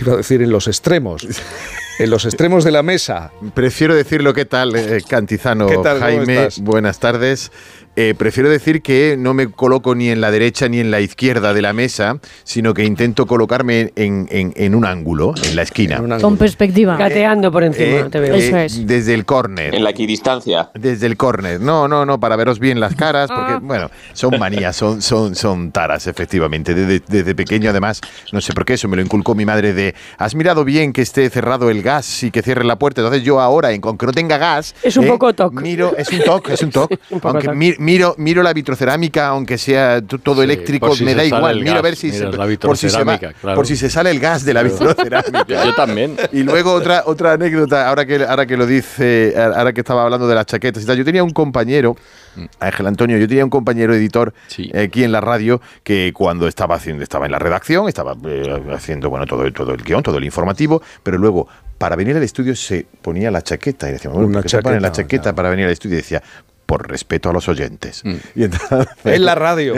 iba a decir en los extremos. En los extremos de la mesa. Prefiero decirlo, ¿qué tal, Cantizano? ¿Qué tal, Jaime, buenas tardes. Prefiero decir que no me coloco ni en la derecha ni en la izquierda de la mesa, sino que intento colocarme en un ángulo, en la esquina. Con perspectiva. Gateando por encima, te veo. Eso es. Desde el córner. En la equidistancia. Desde el córner. No, para veros bien las caras, porque, bueno, son manías, son taras, efectivamente. Desde pequeño, además, no sé por qué, eso me lo inculcó mi madre de, ¿has mirado bien que esté cerrado el gas y que cierre la puerta? Entonces yo ahora, aunque no tenga gas... Es un poco toc. Es un toc. Aunque miro la vitrocerámica, aunque sea todo eléctrico, si me da igual. Miro a ver si por si se sale el gas de la vitrocerámica. Yo también. Y luego otra anécdota, ahora que lo dice, ahora que estaba hablando de las chaquetas y tal. Yo tenía un compañero, Ángel Antonio, editor aquí en la radio, que cuando estaba en la redacción, estaba haciendo todo el guión, todo el informativo, pero luego para venir al estudio se ponía la chaqueta y decía, ¿por qué se pone la chaqueta para venir al estudio? Y decía, por respeto a los oyentes. Y entonces, en la radio,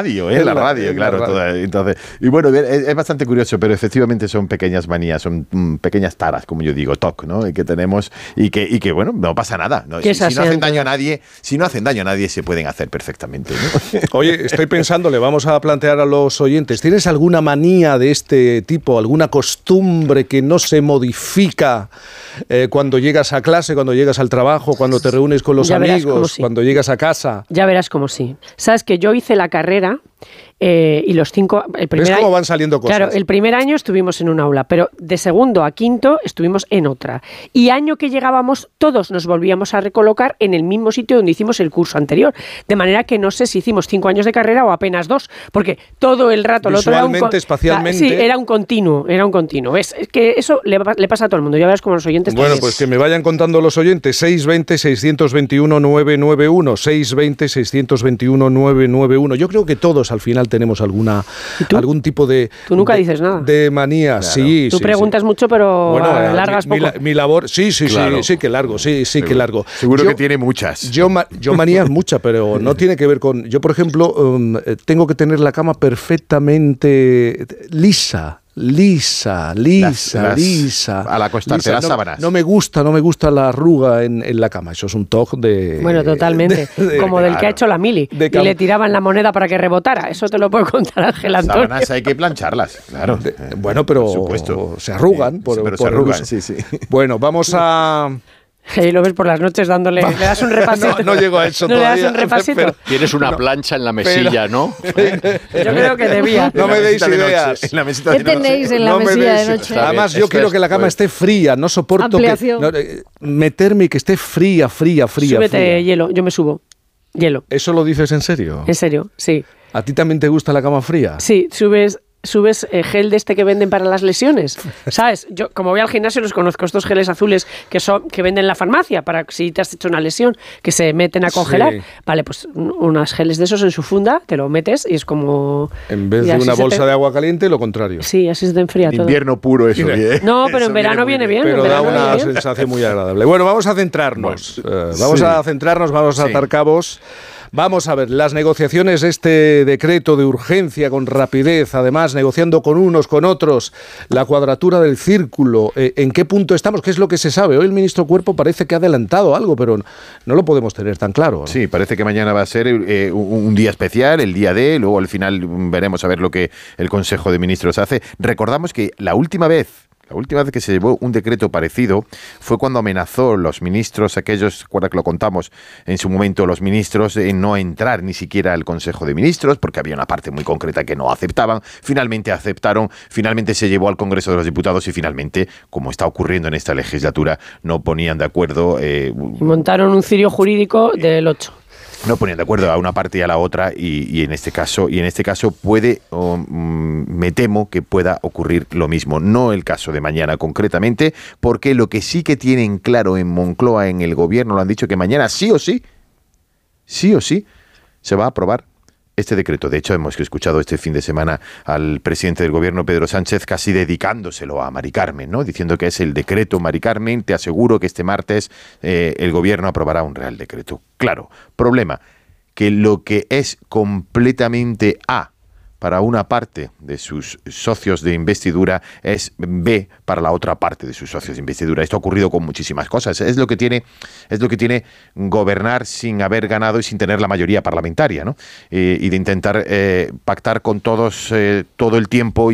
claro. Entonces, y bueno, es bastante curioso, pero efectivamente son pequeñas manías, son pequeñas taras, como yo digo, TOC, ¿no? Y que tenemos y que bueno, no pasa nada, ¿no? Si no hacen daño a nadie, se pueden hacer perfectamente, ¿no? Oye, estoy pensando, le vamos a plantear a los oyentes, ¿tienes alguna manía de este tipo, alguna costumbre que no se modifica cuando llegas a clase, cuando llegas al trabajo, cuando te reúnes con los amigos, cuando llegas a casa? Ya verás cómo sí. Sabes que yo hice la carrera y los 5... ¿Ves cómo van saliendo cosas? Claro, el primer año estuvimos en un aula, pero de segundo a quinto estuvimos en otra. Y año que llegábamos, todos nos volvíamos a recolocar en el mismo sitio donde hicimos el curso anterior. De manera que no sé si hicimos 5 años de carrera o apenas 2, porque todo el rato... Visualmente, espacialmente... Sí, era un continuo. Es que eso le pasa a todo el mundo. Ya verás como los oyentes... Bueno, también. Pues que me vayan contando los oyentes. 620-621-991, 620-621-991. Yo creo que todos al final tenemos algún tipo de... Tú nunca dices nada. De manía, claro. Sí. Tú preguntas mucho, pero largas poco. Mi labor, sí, que largo, que largo. Seguro que tiene muchas. Yo manías muchas, pero no tiene que ver con... Yo, por ejemplo, tengo que tener la cama perfectamente lisa. Al acostarte, las sábanas. No me gusta la arruga en la cama. Eso es un toque de... Bueno, totalmente. Como del que ha hecho la Mili. Y le tiraban la moneda para que rebotara. Eso te lo puede contar Ángel Antonio. Sábanas hay que plancharlas, claro. Bueno, pero se arrugan. Pero se arrugan, sí. Bueno, vamos a... Y lo ves por las noches dándole... ¿Le das un repasito? No llego a eso todavía. ¿Le das un repasito? Tienes una plancha en la mesilla, ¿no? Yo creo que debía. No me deis ideas. ¿Qué tenéis en la mesilla de noche? Además, yo quiero que la cama esté fría. No soporto meterme y que esté fría. Súbete hielo. Yo me subo. Hielo. ¿Eso lo dices en serio? En serio, sí. ¿A ti también te gusta la cama fría? Sí, subes gel de este que venden para las lesiones, ¿sabes? Yo, como voy al gimnasio, los conozco, estos geles azules que venden en la farmacia para si te has hecho una lesión, que se meten a congelar. Sí. Vale, pues unos geles de esos en su funda, te lo metes y es como... En vez de una bolsa de agua caliente, lo contrario. Sí, así se te enfría todo. Invierno puro eso. No, pero en verano viene bien. Pero da una sensación muy agradable. Bueno, vamos a centrarnos. Vamos a atar cabos. Vamos a ver, las negociaciones de este decreto de urgencia con rapidez, además negociando con unos, con otros, la cuadratura del círculo, ¿en qué punto estamos? ¿Qué es lo que se sabe? Hoy el ministro Cuerpo parece que ha adelantado algo, pero no lo podemos tener tan claro, ¿no? Sí, parece que mañana va a ser un día especial, el día D, luego al final veremos a ver lo que el Consejo de Ministros hace. Recordamos que la última vez que se llevó un decreto parecido fue cuando amenazó los ministros, aquellos, recuerda que lo contamos en su momento, los ministros en no entrar ni siquiera al Consejo de Ministros, porque había una parte muy concreta que no aceptaban. Finalmente aceptaron, finalmente se llevó al Congreso de los Diputados y finalmente, como está ocurriendo en esta legislatura, no ponían de acuerdo. Montaron un cirio jurídico del 8. No ponían de acuerdo a una parte y a la otra y en este caso me temo que pueda ocurrir lo mismo. No el caso de mañana concretamente, porque lo que sí que tienen claro en Moncloa, en el gobierno, lo han dicho, que mañana sí o sí se va a aprobar este decreto. De hecho, hemos escuchado este fin de semana al presidente del gobierno, Pedro Sánchez, casi dedicándoselo a Mari Carmen, ¿no? Diciendo que es el decreto Mari Carmen. Te aseguro que este martes el gobierno aprobará un real decreto. Claro, problema, que lo que es completamente para una parte de sus socios de investidura es B para la otra parte de sus socios de investidura. Esto ha ocurrido con muchísimas cosas. Es lo que tiene gobernar sin haber ganado y sin tener la mayoría parlamentaria, ¿no? Y de intentar pactar con todos todo el tiempo